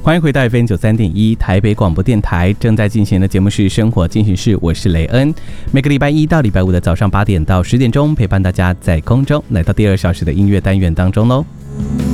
欢迎回到 FM93.1 台北广播电台，正在进行的节目是《生活进行式》，我是雷恩。每个礼拜一到礼拜五的早上8点到10点钟，陪伴大家在空中来到第2小时的音乐单元当中喽。